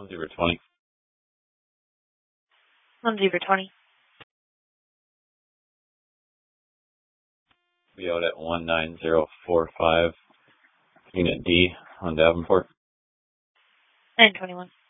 1-20. 1-20. Be out at 19045, Unit D on Davenport. 921.